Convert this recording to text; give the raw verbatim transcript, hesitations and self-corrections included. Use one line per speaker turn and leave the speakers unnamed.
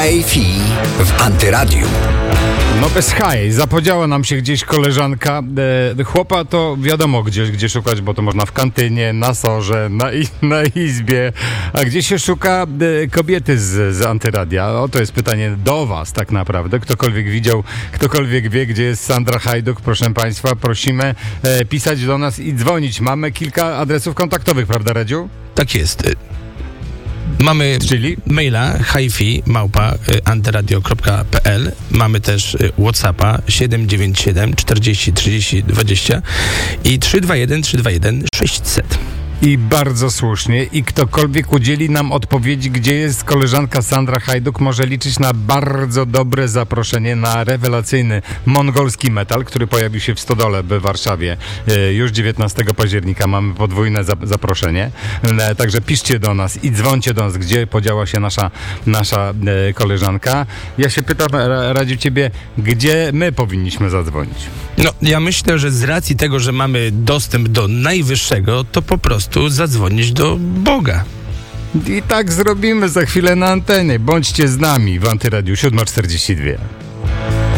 Hi-Fi w Antyradiu.
No bez haj, zapodziała nam się gdzieś koleżanka. E, chłopa to wiadomo gdzie, gdzie szukać, bo to można w kantynie, na sorze, na, na izbie. A gdzie się szuka e, kobiety z, z Antyradia? O, to jest pytanie do was tak naprawdę. Ktokolwiek widział, ktokolwiek wie, gdzie jest Sandra Hajduk, proszę państwa, prosimy e, pisać do nas i dzwonić. Mamy kilka adresów kontaktowych, prawda, Radziu?
Tak jest. Mamy
Czyli?
maila hifi małpa antyradio kropka p l. Mamy też WhatsAppa siedem dziewięć siedem czterdzieści trzydzieści dwadzieścia i trzy dwa jeden trzy dwa jeden sześćset.
I bardzo słusznie. I ktokolwiek udzieli nam odpowiedzi, gdzie jest koleżanka Sandra Hajduk, może liczyć na bardzo dobre zaproszenie na rewelacyjny mongolski metal, który pojawił się w Stodole w Warszawie już dziewiętnastego października. Mamy podwójne zaproszenie. Także piszcie do nas i dzwońcie do nas, gdzie podziała się nasza, nasza koleżanka. Ja się pytam, Radziu, ciebie, gdzie my powinniśmy zadzwonić?
No, ja myślę, że z racji tego, że mamy dostęp do najwyższego, to po prostu zadzwonić do Boga.
I tak zrobimy za chwilę na antenie. Bądźcie z nami w Antyradiu siódma czterdzieści dwa.